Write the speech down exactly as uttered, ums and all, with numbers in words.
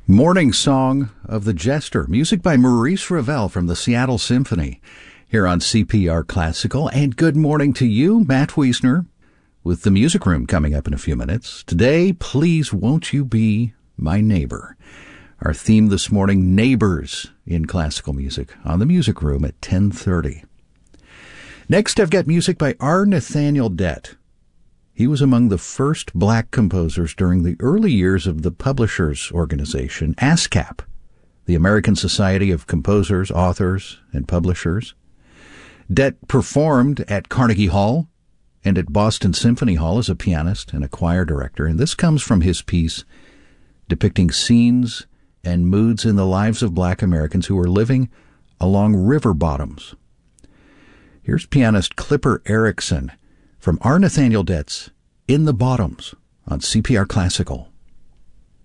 Morning Song of the Jester, music by Maurice Ravel from the Seattle Symphony, here on C P R Classical. And good morning to you, Matt Wiesner, with the Music Room coming up in a few minutes. Today, please won't you be my neighbor? Our theme this morning, neighbors in classical music, on the Music Room at ten thirty. Next, I've got music by R. Nathaniel Dett. He was among the first black composers during the early years of the publishers' organization, ASCAP, the American Society of Composers, Authors, and Publishers. Dett performed at Carnegie Hall and at Boston Symphony Hall as a pianist and a choir director, and this comes from his piece depicting scenes and moods in the lives of black Americans who were living along river bottoms. Here's pianist Clipper Erickson from R. Nathaniel Dett's In the Bottoms on C P R Classical.